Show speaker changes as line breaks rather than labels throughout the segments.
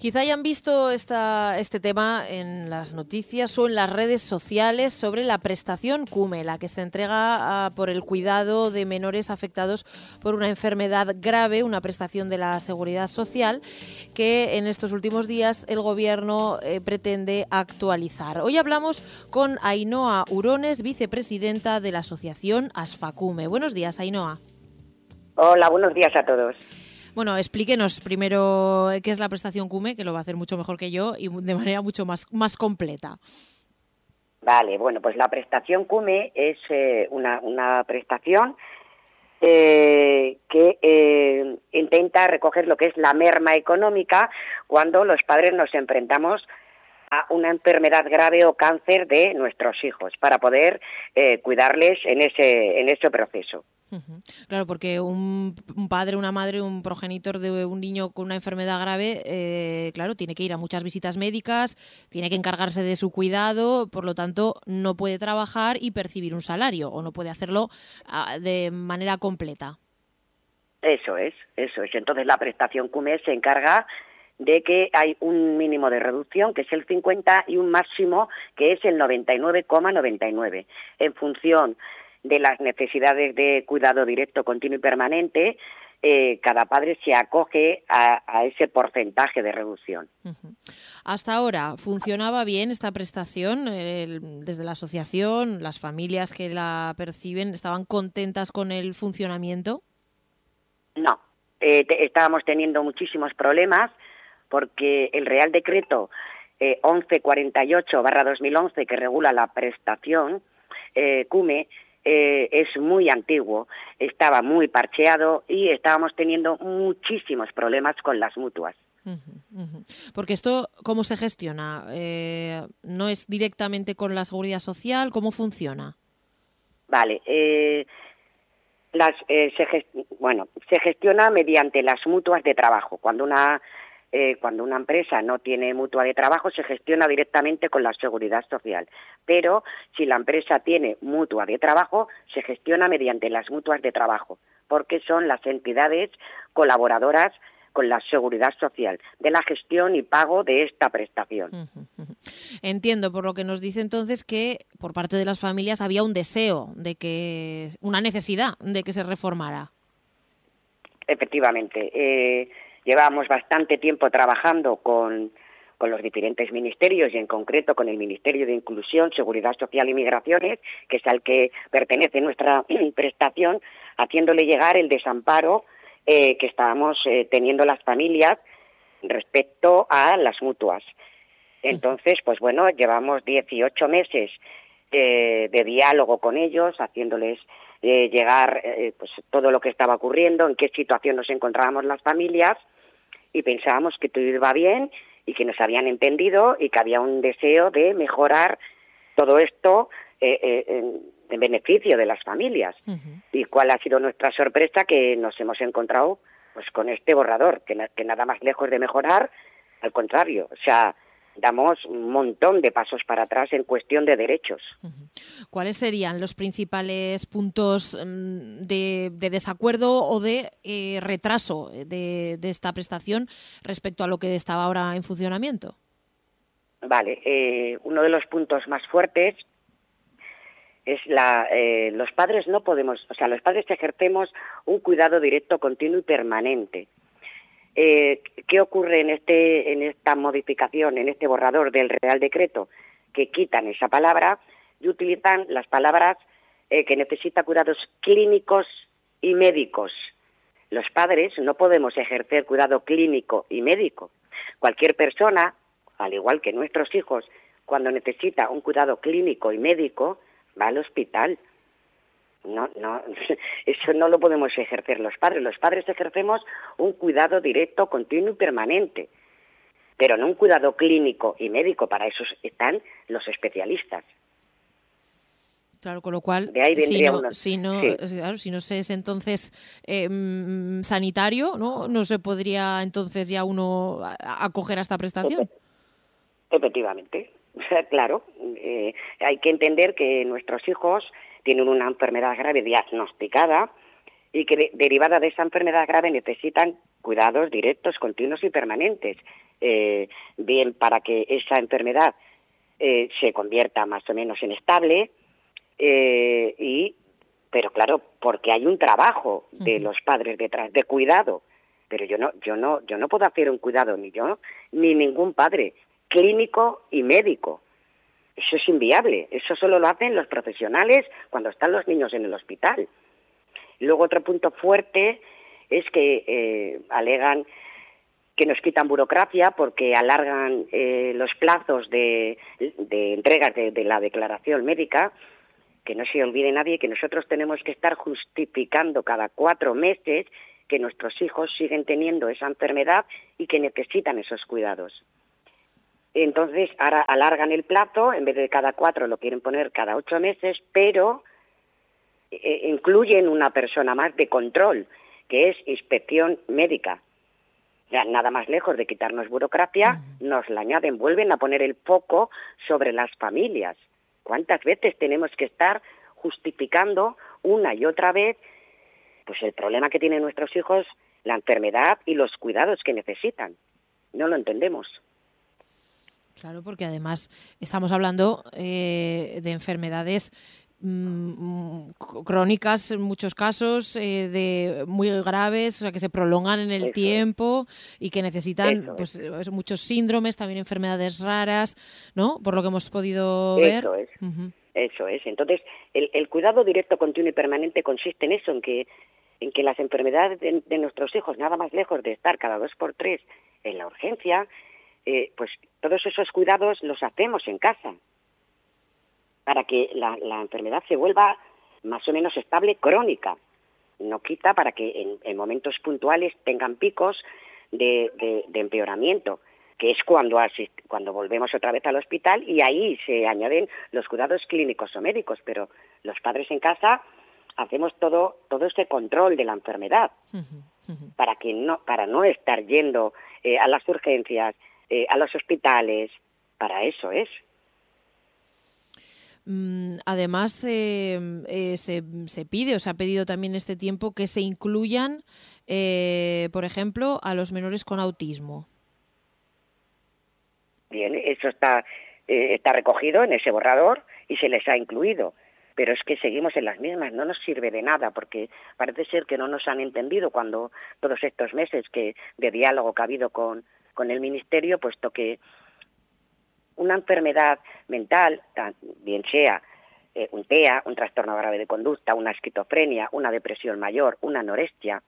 Quizá hayan visto este tema en las noticias o en las redes sociales sobre la prestación CUME, la que se entrega por el cuidado de menores afectados por una enfermedad grave, una prestación de la Seguridad Social que en estos últimos días el Gobierno pretende actualizar. Hoy hablamos con Ainhoa Urones, vicepresidenta de la asociación ASFACUME. Buenos días, Ainhoa.
Hola, buenos días a todos.
Bueno, explíquenos primero qué es la prestación CUME, que lo va a hacer mucho mejor que yo y de manera mucho más completa.
Vale, bueno, pues la prestación CUME es una prestación que intenta recoger lo que es la merma económica cuando los padres nos enfrentamos a una enfermedad grave o cáncer de nuestros hijos para poder cuidarles en ese proceso.
Claro, porque un padre, una madre, un progenitor de un niño con una enfermedad grave, claro, tiene que ir a muchas visitas médicas, tiene que encargarse de su cuidado, por lo tanto no puede trabajar y percibir un salario o no puede hacerlo de manera completa.
Eso es. Entonces la prestación CUME se encarga de que hay un mínimo de reducción, que es el 50, y un máximo, que es el 99,99, en función de las necesidades de cuidado directo, continuo y permanente. Cada padre se acoge a ese porcentaje de reducción.
Hasta ahora, ¿funcionaba bien esta prestación? Desde la asociación, las familias que la perciben, ¿estaban contentas con el funcionamiento?
No, estábamos teniendo muchísimos problemas porque el Real Decreto 1148/2011, que regula la prestación CUME, es muy antiguo, estaba muy parcheado y estábamos teniendo muchísimos problemas con las mutuas.
Porque esto, ¿cómo se gestiona? ¿No es directamente con la Seguridad Social? ¿Cómo funciona?
Vale, se gestiona mediante las mutuas de trabajo. Cuando una empresa no tiene mutua de trabajo, se gestiona directamente con la Seguridad Social. Pero si la empresa tiene mutua de trabajo, se gestiona mediante las mutuas de trabajo, porque son las entidades colaboradoras con la Seguridad Social de la gestión y pago de esta prestación.
Entiendo, por lo que nos dice entonces, que por parte de las familias había un deseo una necesidad de que se reformara.
Efectivamente, llevábamos bastante tiempo trabajando con los diferentes ministerios y en concreto con el Ministerio de Inclusión, Seguridad Social y Migraciones, que es al que pertenece nuestra prestación, haciéndole llegar el desamparo que estábamos teniendo las familias respecto a las mutuas. Entonces, pues bueno, llevamos 18 meses de diálogo con ellos, haciéndoles llegar pues todo lo que estaba ocurriendo, en qué situación nos encontrábamos las familias, y pensábamos que todo iba bien y que nos habían entendido y que había un deseo de mejorar todo esto en beneficio de las familias. ¿Y cuál ha sido nuestra sorpresa? Que nos hemos encontrado pues con este borrador, que nada más lejos de mejorar, al contrario, o sea, damos un montón de pasos para atrás en cuestión de derechos.
¿Cuáles serían los principales puntos de desacuerdo o de retraso de esta prestación respecto a lo que estaba ahora en funcionamiento?
Vale, uno de los puntos más fuertes es los padres no podemos, o sea, los padres ejercemos un cuidado directo, continuo y permanente. ¿Qué ocurre en esta modificación, en este borrador del Real Decreto? Que quitan esa palabra y utilizan las palabras que necesita cuidados clínicos y médicos. Los padres no podemos ejercer cuidado clínico y médico. Cualquier persona, al igual que nuestros hijos, cuando necesita un cuidado clínico y médico, va al hospital. No, eso no lo podemos ejercer los padres. Los padres ejercemos un cuidado directo, continuo y permanente, pero no un cuidado clínico y médico. Para eso están los especialistas.
Claro, con lo cual,
de ahí vendría
si no se es entonces sanitario, ¿no se podría entonces ya uno acoger a esta prestación?
Efectivamente, claro. Hay que entender que nuestros hijos tienen una enfermedad grave diagnosticada y que derivada de esa enfermedad grave necesitan cuidados directos, continuos y permanentes, bien para que esa enfermedad se convierta más o menos en estable, pero claro, porque hay un trabajo de los padres detrás, de cuidado, pero yo no puedo hacer un cuidado, ni yo ni ningún padre, clínico y médico. Eso es inviable, eso solo lo hacen los profesionales cuando están los niños en el hospital. Luego otro punto fuerte es que alegan que nos quitan burocracia porque alargan los plazos de entregas de la declaración médica. Que no se olvide nadie que nosotros tenemos que estar justificando cada 4 meses que nuestros hijos siguen teniendo esa enfermedad y que necesitan esos cuidados. Entonces, ahora alargan el plazo, en vez de cada 4 lo quieren poner cada 8 meses, pero incluyen una persona más de control, que es inspección médica. Ya, nada más lejos de quitarnos burocracia, nos la añaden, vuelven a poner el foco sobre las familias. ¿Cuántas veces tenemos que estar justificando una y otra vez pues el problema que tienen nuestros hijos, la enfermedad y los cuidados que necesitan? No lo entendemos.
Claro, porque además estamos hablando de enfermedades crónicas en muchos casos, de muy graves, o sea, que se prolongan en el tiempo y que necesitan muchos síndromes, también enfermedades raras, ¿no? Por lo que hemos podido ver.
Eso es. Entonces, el cuidado directo, continuo y permanente consiste en eso, en que las enfermedades de nuestros hijos, nada más lejos de estar cada 2 por 3 en la urgencia, pues todos esos cuidados los hacemos en casa, para que la enfermedad se vuelva más o menos estable, crónica. No quita para que en momentos puntuales tengan picos de empeoramiento, que es cuando volvemos otra vez al hospital y ahí se añaden los cuidados clínicos o médicos, pero los padres en casa hacemos todo ese control de la enfermedad para no estar yendo a las urgencias, a los hospitales. Para eso es.
Además, se pide, o se ha pedido también este tiempo, que se incluyan, por ejemplo, a los menores con autismo.
Bien, eso está recogido en ese borrador y se les ha incluido. Pero es que seguimos en las mismas, no nos sirve de nada, porque parece ser que no nos han entendido cuando todos estos meses de diálogo que ha habido con el Ministerio, puesto que una enfermedad mental, bien sea un TEA, un trastorno grave de conducta, una esquizofrenia, una depresión mayor, una anorexia,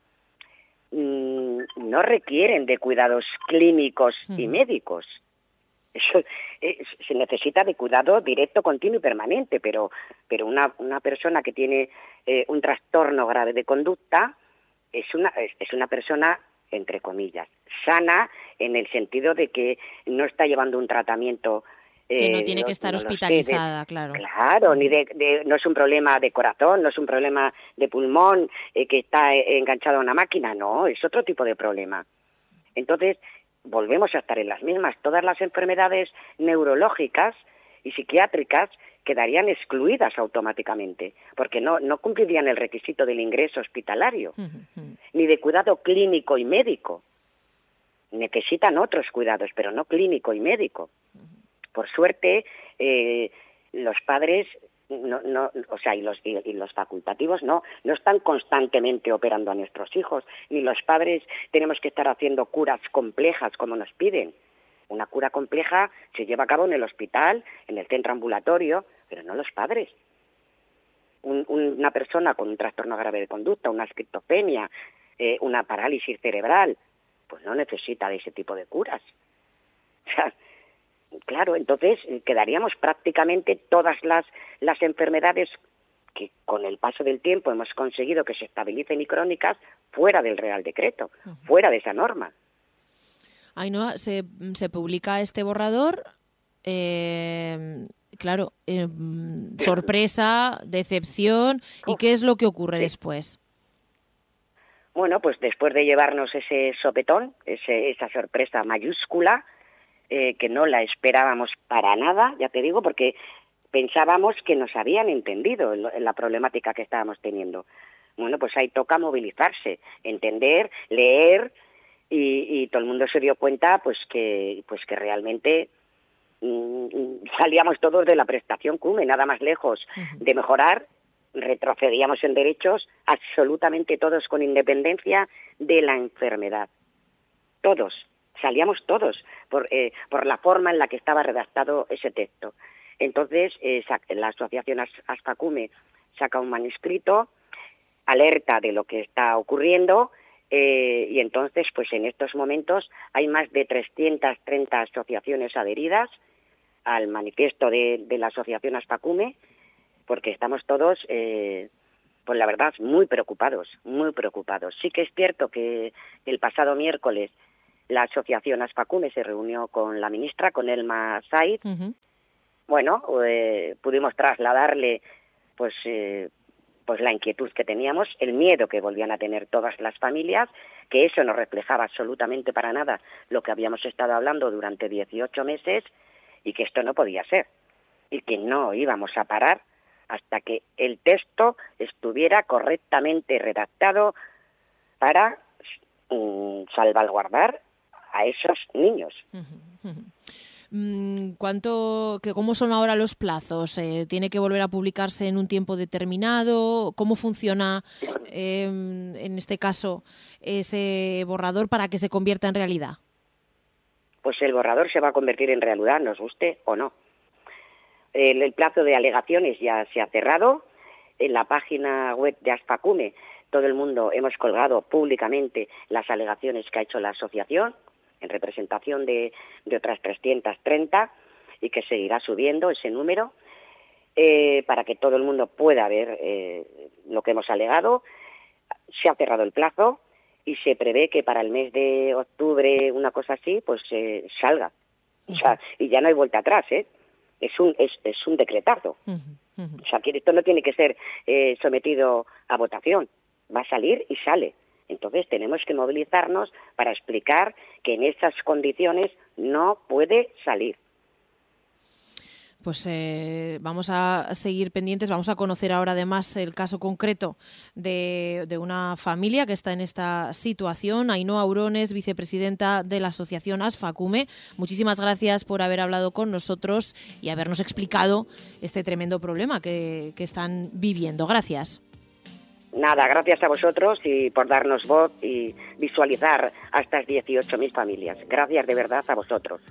no requieren de cuidados clínicos y médicos. Eso se necesita de cuidado directo, continuo y permanente, pero una persona que tiene un trastorno grave de conducta es una persona, entre comillas, sana, en el sentido de que no está llevando un tratamiento
que no tiene que estar hospitalizada, claro.
Claro, ni no es un problema de corazón, no es un problema de pulmón que está enganchado a una máquina, no, es otro tipo de problema. Entonces, volvemos a estar en las mismas. Todas las enfermedades neurológicas y psiquiátricas quedarían excluidas automáticamente, porque no cumplirían el requisito del ingreso hospitalario, ni de cuidado clínico y médico. Necesitan otros cuidados, pero no clínico y médico. Por suerte, los padres y los facultativos no están constantemente operando a nuestros hijos, ni los padres tenemos que estar haciendo curas complejas como nos piden. Una cura compleja se lleva a cabo en el hospital, en el centro ambulatorio, pero no los padres. Una persona con un trastorno grave de conducta, una esquizofrenia, una parálisis cerebral, pues no necesita de ese tipo de curas. O sea, claro, entonces quedaríamos prácticamente todas las enfermedades que con el paso del tiempo hemos conseguido que se estabilicen y crónicas fuera del Real Decreto, fuera de esa norma.
Ainhoa, se publica este borrador, claro, sorpresa, decepción, ¿y qué es lo que ocurre después?
Bueno, pues después de llevarnos ese sopetón, esa sorpresa mayúscula, que no la esperábamos para nada, ya te digo, porque pensábamos que nos habían entendido en la problemática que estábamos teniendo. Bueno, pues ahí toca movilizarse, entender, leer, y todo el mundo se dio cuenta pues que realmente salíamos todos de la prestación CUME, nada más lejos de mejorar, retrocedíamos en derechos absolutamente todos, con independencia de la enfermedad. Todos, salíamos todos por la forma en la que estaba redactado ese texto. Entonces, la asociación ASFA-CUME saca un manuscrito, alerta de lo que está ocurriendo, y entonces, pues en estos momentos hay más de 330 asociaciones adheridas al manifiesto de la asociación ASFA-CUME, porque estamos todos, pues la verdad, muy preocupados, muy preocupados. Sí que es cierto que el pasado miércoles la asociación ASFA-CUME se reunió con la ministra, con Elma Said. Bueno, pudimos trasladarle pues la inquietud que teníamos, el miedo que volvían a tener todas las familias, que eso no reflejaba absolutamente para nada lo que habíamos estado hablando durante 18 meses, y que esto no podía ser, y que no íbamos a parar hasta que el texto estuviera correctamente redactado para salvaguardar a esos niños.
¿Cómo son ahora los plazos? ¿Tiene que volver a publicarse en un tiempo determinado? ¿Cómo funciona, en este caso, ese borrador para que se convierta en realidad?
Pues el borrador se va a convertir en realidad, nos guste o no. El plazo de alegaciones ya se ha cerrado. En la página web de ASFA-CUME todo el mundo hemos colgado públicamente las alegaciones que ha hecho la asociación, en representación de otras 330, y que seguirá subiendo ese número, para que todo el mundo pueda ver lo que hemos alegado. Se ha cerrado el plazo y se prevé que para el mes de octubre, una cosa así, pues salga. O sea, y ya no hay vuelta atrás, ¿eh? Es un decretazo. O sea, que esto no tiene que ser sometido a votación. Va a salir y sale. Entonces tenemos que movilizarnos para explicar que en esas condiciones no puede salir.
Pues vamos a seguir pendientes, vamos a conocer ahora además el caso concreto de una familia que está en esta situación. Ainhoa Urones, vicepresidenta de la asociación ASFA-CUME, muchísimas gracias por haber hablado con nosotros y habernos explicado este tremendo problema que están viviendo. Gracias.
Nada, gracias a vosotros y por darnos voz y visualizar a estas 18.000 familias. Gracias de verdad a vosotros.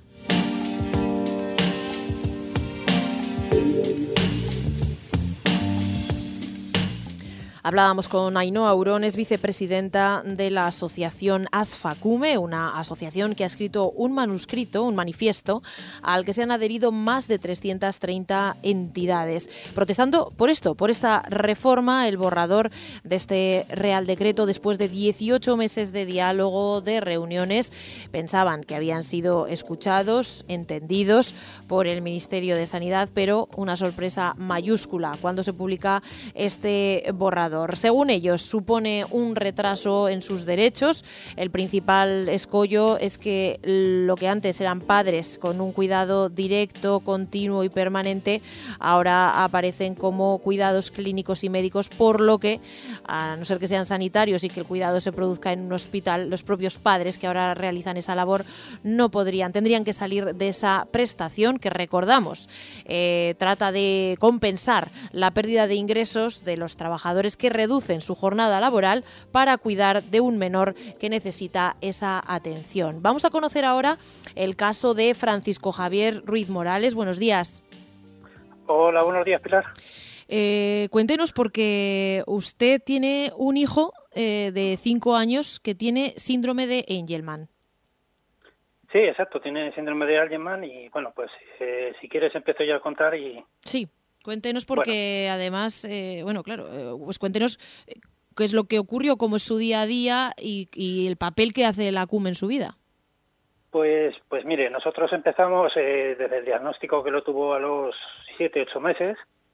Hablábamos con Ainhoa Urones, vicepresidenta de la asociación ASFA-CUME, una asociación que ha escrito un manifiesto, al que se han adherido más de 330 entidades, protestando por esto, por esta reforma, el borrador de este Real Decreto. Después de 18 meses de diálogo, de reuniones, pensaban que habían sido escuchados, entendidos por el Ministerio de Sanidad, pero una sorpresa mayúscula cuando se publica este borrador. Según ellos, supone un retraso en sus derechos. El principal escollo es que lo que antes eran padres con un cuidado directo, continuo y permanente, ahora aparecen como cuidados clínicos y médicos, por lo que, a no ser que sean sanitarios y que el cuidado se produzca en un hospital, los propios padres que ahora realizan esa labor tendrían que salir de esa prestación que, recordamos, trata de compensar la pérdida de ingresos de los trabajadores que reducen su jornada laboral para cuidar de un menor que necesita esa atención. Vamos a conocer ahora el caso de Francisco Javier Ruiz Morales. Buenos días.
Hola, buenos días, Pilar.
Cuéntenos, porque usted tiene un hijo de 5 años que tiene síndrome de Angelman.
Sí, exacto, tiene síndrome de Angelman y, bueno, pues si quieres empiezo ya a contar y...
Sí. Cuéntenos porque además, pues cuéntenos qué es lo que ocurrió, cómo es su día a día y el papel que hace la CUME en su vida.
Pues mire, nosotros empezamos desde el diagnóstico que lo tuvo a los 7-8 meses,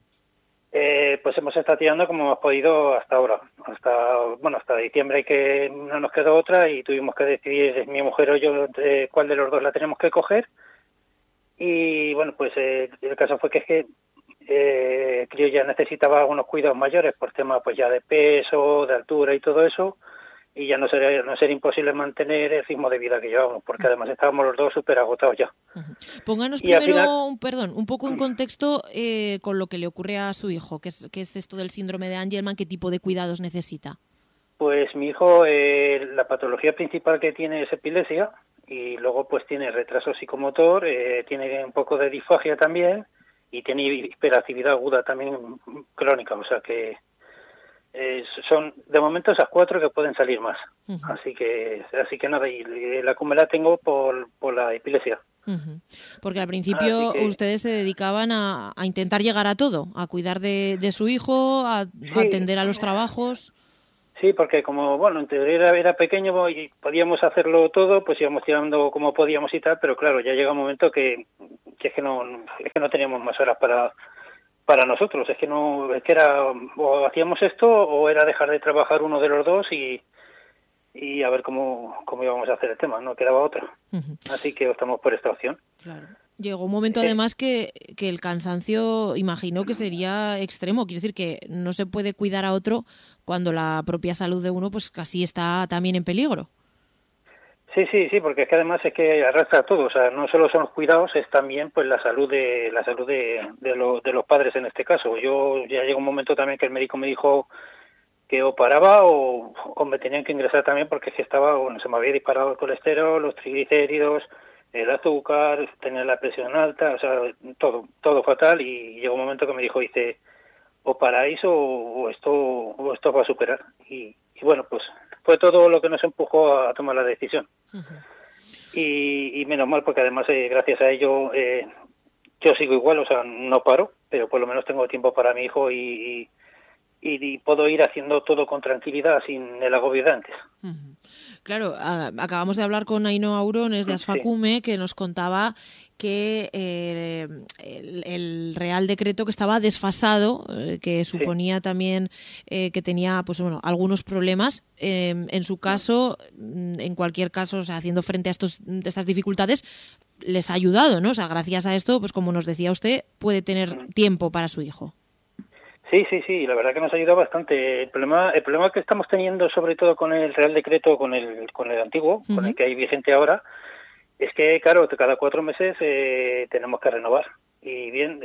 pues hemos estado tirando como hemos podido hasta ahora, hasta diciembre, que no nos quedó otra y tuvimos que decidir, mi mujer o yo, cuál de los dos la tenemos que coger. Y bueno, pues el caso fue que es que el crío ya necesitaba algunos cuidados mayores por tema pues ya de peso, de altura y todo eso, y ya no sería imposible mantener el ritmo de vida que llevábamos, porque además estábamos los dos súper agotados ya.
Pónganos
Y al
primero,
final,
un poco en contexto con lo que le ocurre a su hijo. ¿Qué es esto del síndrome de Angelman? ¿Qué tipo de cuidados necesita?
pues mi hijo, la patología principal que tiene es epilepsia, y luego pues tiene retraso psicomotor, tiene un poco de disfagia también, y tiene hiperactividad aguda también crónica, o sea que son de momento esas 4 que pueden salir más. Así que nada, y la CUME la tengo por la epilepsia.
Porque al principio ustedes se dedicaban a intentar llegar a todo, a cuidar de su hijo, a atender a los trabajos.
Sí, porque como, bueno, en teoría era pequeño y podíamos hacerlo todo, pues íbamos tirando como podíamos y tal, pero claro, ya llega un momento que es que no teníamos más horas para nosotros, es que era o hacíamos esto o era dejar de trabajar uno de los dos y a ver cómo íbamos a hacer el tema, no quedaba otra. Así que optamos por esta opción.
Claro. Llegó un momento además que el cansancio imagino que sería extremo, quiere decir que no se puede cuidar a otro cuando la propia salud de uno pues casi está también en peligro.
Sí, porque es que además es que arrastra todo, o sea, no solo son los cuidados, es también pues la salud de los padres en este caso. Yo ya llegó un momento también que el médico me dijo que o paraba o me tenían que ingresar también porque es que se me había disparado el colesterol, los triglicéridos, el azúcar, tenía la presión alta, o sea, todo fatal, y llegó un momento que me dijo, dice, o paráis o esto va a superar. Y bueno, pues fue todo lo que nos empujó a tomar la decisión. Y menos mal, porque además gracias a ello yo sigo igual, o sea, no paro, pero por lo menos tengo tiempo para mi hijo y puedo ir haciendo todo con tranquilidad sin el agobio de antes.
Claro, acabamos de hablar con Ainhoa Aurones de Asfacume, que nos contaba que el Real Decreto que estaba desfasado, que suponía también que tenía pues bueno algunos problemas. En su caso, en cualquier caso, o sea, haciendo frente a estas dificultades, les ha ayudado, ¿no? O sea, gracias a esto, pues como nos decía usted, puede tener tiempo para su hijo.
Sí, la verdad que nos ha ayudado bastante. El problema que estamos teniendo, sobre todo con el Real Decreto, con el antiguo, con el que hay vigente ahora, es que, claro, cada 4 meses tenemos que renovar. Y bien,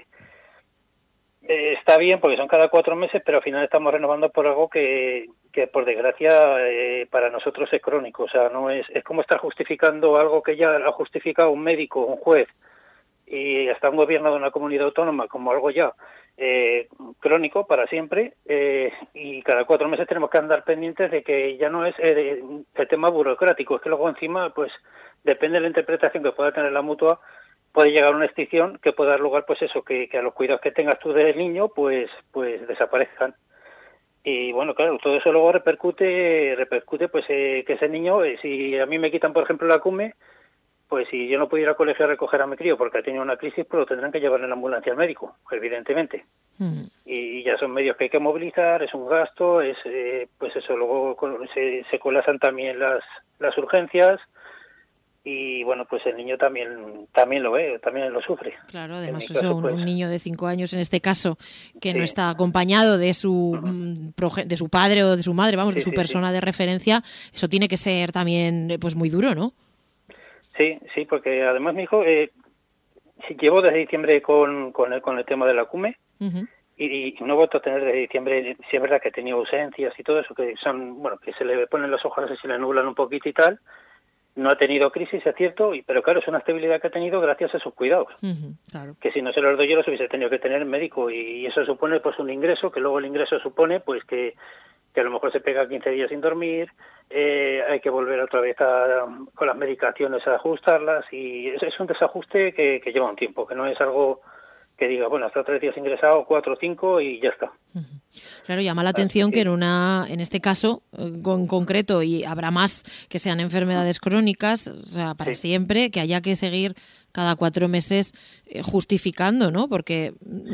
está bien porque son cada 4 meses, pero al final estamos renovando por algo que por desgracia, para nosotros es crónico. O sea, no es como estar justificando algo que ya lo ha justificado un médico, un juez, y hasta un gobierno de una comunidad autónoma como algo ya crónico para siempre, y cada 4 meses tenemos que andar pendientes de que ya no es el tema burocrático, es que luego encima pues depende de la interpretación que pueda tener la mutua, puede llegar a una extinción que pueda dar lugar pues eso, que a los cuidados que tengas tú del niño pues desaparezcan. Y bueno, claro, todo eso luego repercute pues que ese niño, si a mí me quitan por ejemplo la CUME, pues si yo no puedo ir al colegio a recoger a mi crío porque ha tenido una crisis, pues lo tendrán que llevar en la ambulancia al médico, evidentemente. Y ya son medios que hay que movilizar, es un gasto, pues eso, luego se colapsan también las urgencias, y bueno, pues el niño también lo ve, también lo sufre.
Claro, además caso, un niño de 5 años en este caso, que no está acompañado de su padre o de su madre, de su persona de referencia, eso tiene que ser también pues muy duro, ¿no?
Sí, porque además mi hijo llevo desde diciembre con el tema de la CUME, y no he vuelto a tener desde diciembre. Sí es verdad que he tenido ausencias y todo eso, que son, bueno, que se le ponen los ojos y se le nublan un poquito y tal. No ha tenido crisis, es cierto, pero claro, es una estabilidad que ha tenido gracias a sus cuidados. Claro. Que si no se los doy yo, los hubiese tenido que tener el médico, y eso supone pues un ingreso, que luego el ingreso supone pues que a lo mejor se pega 15 días sin dormir, hay que volver otra vez con las medicaciones a ajustarlas, y es un desajuste que lleva un tiempo, que no es algo que diga, bueno, hasta 3 días ingresado, 4 o 5 y ya está.
Claro, llama la atención que en este caso con concreto, y habrá más que sean enfermedades crónicas, o sea, para siempre, que haya que seguir cada 4 meses justificando, ¿no? Porque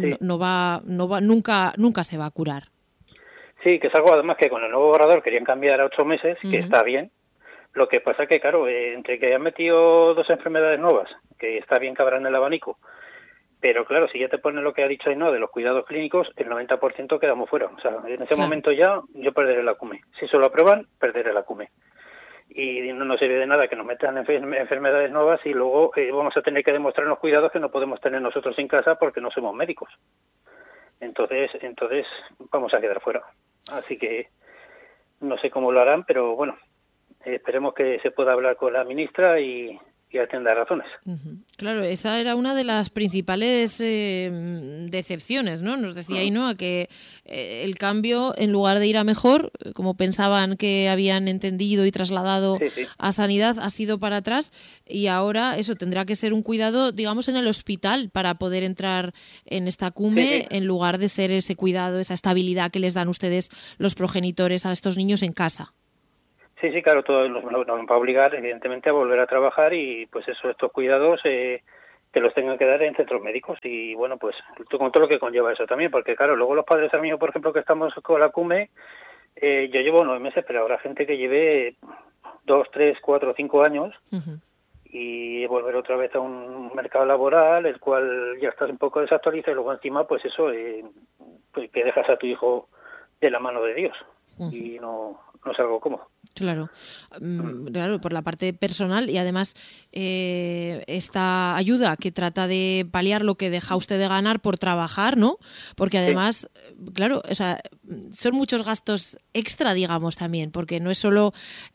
nunca se va a curar.
Sí, que es algo además que con el nuevo borrador querían cambiar a 8 meses, que está bien. Lo que pasa que, claro, entre que han metido 2 enfermedades nuevas, que está bien que abran el abanico, Pero claro, si ya te ponen lo que ha dicho Ainhoa de los cuidados clínicos, el 90% quedamos fuera. O sea, en ese momento ya yo perderé la CUME. Si eso lo aprueban, perderé la CUME. Y no nos sirve de nada que nos metan enfermedades nuevas y luego vamos a tener que demostrar los cuidados que no podemos tener nosotros en casa porque no somos médicos. Entonces vamos a quedar fuera. Así que no sé cómo lo harán, pero bueno, esperemos que se pueda hablar con la ministra y atienda razones.
Claro, esa era una de las principales decepciones, ¿no? Nos decía Ainhoa que el cambio, en lugar de ir a mejor, como pensaban que habían entendido y trasladado a sanidad, ha sido para atrás, y ahora eso tendrá que ser un cuidado, digamos, en el hospital para poder entrar en esta CUME, en lugar de ser ese cuidado, esa estabilidad que les dan ustedes los progenitores a estos niños en casa.
Sí, claro, todo nos va a obligar, evidentemente, a volver a trabajar y, pues eso, estos cuidados que los tengan que dar en centros médicos y, bueno, pues con todo lo que conlleva eso también, porque, claro, luego los padres amigos, por ejemplo, que estamos con la CUME, yo llevo 9 meses, pero habrá gente que lleve 2, 3, 4, 5 años y volver otra vez a un mercado laboral, el cual ya estás un poco desactualizado y luego encima, pues eso, pues que dejas a tu hijo de la mano de Dios y no es algo cómodo.
Claro, por la parte personal y además esta ayuda que trata de paliar lo que deja usted de ganar por trabajar, ¿no? Porque además, claro, o sea, son muchos gastos extra, digamos, también, porque no es solo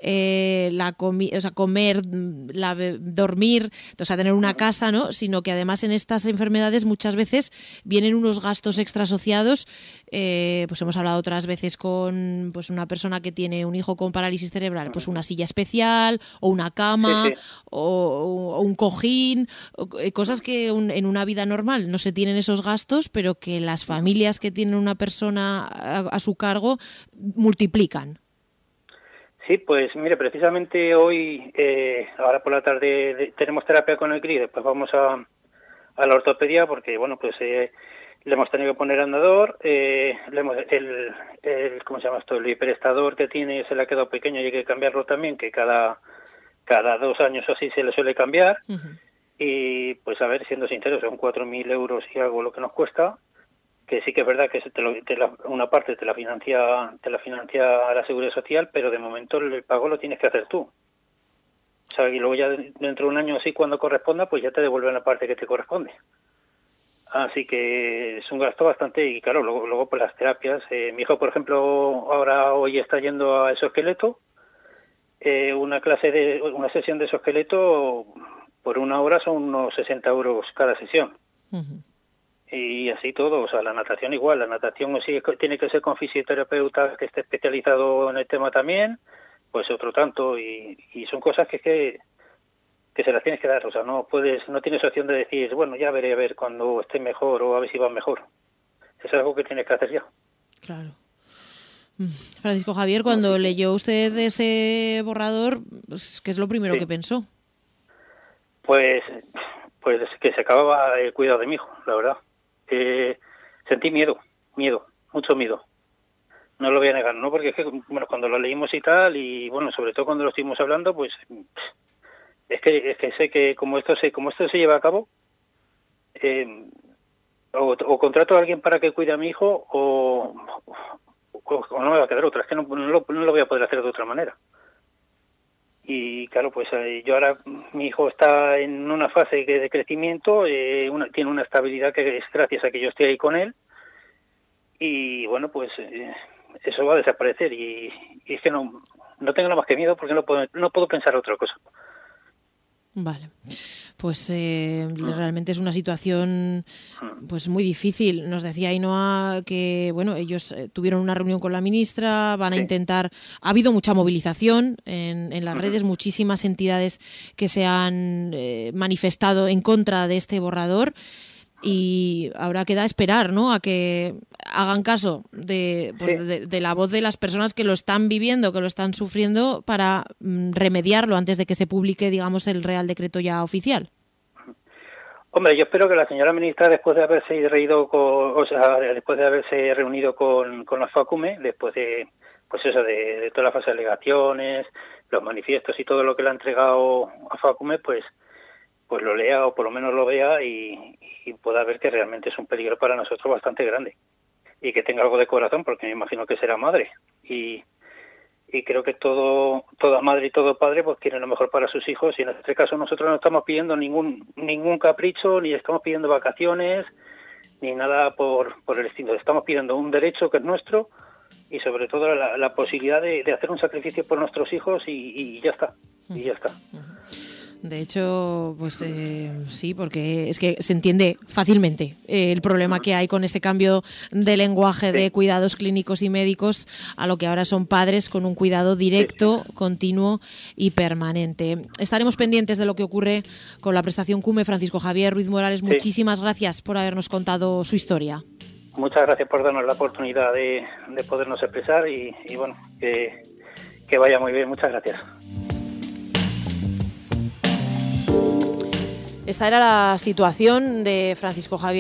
comer, dormir, o sea, tener una casa, ¿no? Sino que además en estas enfermedades muchas veces vienen unos gastos extra asociados. Pues hemos hablado otras veces con pues una persona que tiene un hijo con parálisis cerebral, pues una silla especial o una cama o un cojín, cosas que en una vida normal no se tienen esos gastos, pero que las familias que tienen una persona a su cargo multiplican.
Sí, pues mire, precisamente hoy, ahora por la tarde tenemos terapia con el CRI, después vamos a la ortopedia porque, bueno, pues le hemos tenido que poner andador, ¿cómo se llama esto? El hiperestador que tiene se le ha quedado pequeño y hay que cambiarlo también, que cada 2 años o así se le suele cambiar. Y pues a ver, siendo sincero, son 4.000 euros y algo lo que nos cuesta, que sí que es verdad que una parte te la financia la Seguridad Social, pero de momento el pago lo tienes que hacer tú. O sea, y luego ya dentro de un año así, cuando corresponda, pues ya te devuelven la parte que te corresponde. Así que es un gasto bastante, y claro, luego pues las terapias. Mi hijo, por ejemplo, hoy está yendo a exoesqueleto, una sesión de exoesqueleto por 1 hora son unos 60 euros cada sesión. Y así todo, o sea, la natación igual, la natación sí tiene que ser con fisioterapeuta que esté especializado en el tema también, pues otro tanto, y son cosas que se las tienes que dar, o sea, no tienes opción de decir, bueno, ya veré a ver cuando esté mejor o a ver si va mejor. Es algo que tienes que hacer ya.
Claro. Francisco Javier, cuando leyó usted ese borrador, pues, ¿qué es lo primero que pensó?
Pues que se acababa el cuidado de mi hijo, la verdad. Sentí miedo, mucho miedo. No lo voy a negar, ¿no? Porque es que, bueno, cuando lo leímos y tal, y bueno, sobre todo cuando lo estuvimos hablando, pues es que sé que como esto se lleva a cabo, o contrato a alguien para que cuide a mi hijo o no me va a quedar otra. Es que no lo voy a poder hacer de otra manera. Y claro, pues yo ahora, mi hijo está en una fase de crecimiento, tiene una estabilidad que es gracias a que yo estoy ahí con él, y bueno, pues eso va a desaparecer, y es que no tengo nada más que miedo porque no puedo pensar otra cosa.
Vale, pues realmente es una situación pues muy difícil. Nos decía Ainhoa que bueno, ellos tuvieron una reunión con la ministra, van a intentar. Ha habido mucha movilización en las redes, muchísimas entidades que se han manifestado en contra de este borrador. Y ahora queda esperar, ¿no?, a que hagan caso de la voz de las personas que lo están viviendo, que lo están sufriendo, para remediarlo antes de que se publique, digamos, el Real Decreto ya oficial.
Hombre, yo espero que la señora ministra, después de haberse reunido con la FACUME, después de de todas las alegaciones, los manifiestos y todo lo que le ha entregado a FACUME, pues pues lo lea o por lo menos lo vea y pueda ver que realmente es un peligro para nosotros bastante grande y que tenga algo de corazón, porque me imagino que será madre y creo que toda madre y todo padre pues quieren lo mejor para sus hijos, y en este caso nosotros no estamos pidiendo ningún capricho, ni estamos pidiendo vacaciones ni nada por el estilo. Estamos pidiendo un derecho que es nuestro y sobre todo la posibilidad de hacer un sacrificio por nuestros hijos y ya está, y ya está.
De hecho, pues sí, porque es que se entiende fácilmente el problema que hay con ese cambio de lenguaje de cuidados clínicos y médicos a lo que ahora son padres con un cuidado directo, continuo y permanente. Estaremos pendientes de lo que ocurre con la prestación CUME. Francisco Javier Ruiz Morales, muchísimas gracias por habernos contado su historia.
Muchas gracias por darnos la oportunidad de podernos expresar y bueno, que vaya muy bien. Muchas gracias.
Esta era la situación de Francisco Javier